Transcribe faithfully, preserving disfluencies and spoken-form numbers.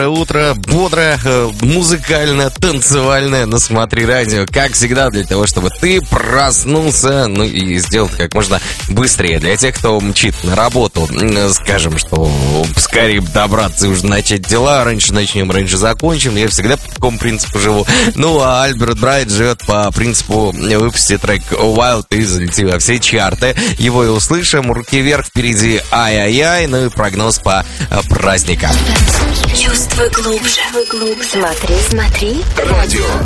Утро бодрое, музыкальное, танцевальное на Смотри Радио. Как всегда, для того, чтобы ты проснулся, ну и сделал это как можно быстрее. Для тех, кто мчит на работу, скажем, что скорее добраться и уже начать дела. Раньше начнем, раньше закончим. Я всегда по такому принципу живу. Ну, а Альберт Брайт живет по принципу: выпусти трек Wild и залети во все чарты. Его и услышим. Руки вверх, впереди ай-яй-яй. Ну и прогноз по праздникам. Чувствуй глубже. Смотри, смотри. Радио.